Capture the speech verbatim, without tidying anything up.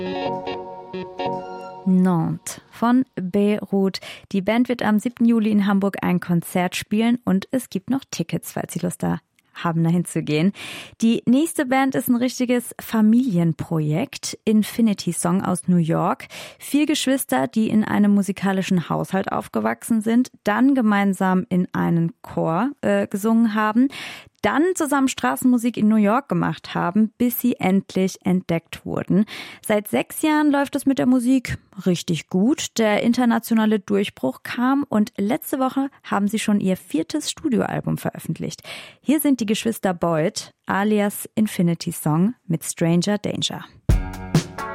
Nantes von Beirut. Die Band wird am siebten Juli in Hamburg ein Konzert spielen und es gibt noch Tickets, falls Sie Lust da haben, dahin zu gehen. Die nächste Band ist ein richtiges Familienprojekt. Infinity Song aus New York. Vier Geschwister, die in einem musikalischen Haushalt aufgewachsen sind, dann gemeinsam in einen Chor äh, gesungen haben, dann zusammen Straßenmusik in New York gemacht haben, bis sie endlich entdeckt wurden. Seit sechs Jahren läuft es mit der Musik richtig gut. Der internationale Durchbruch kam und letzte Woche haben sie schon ihr viertes Studioalbum veröffentlicht. Hier sind die Geschwister Boyd alias Infinity Song mit Stranger Danger.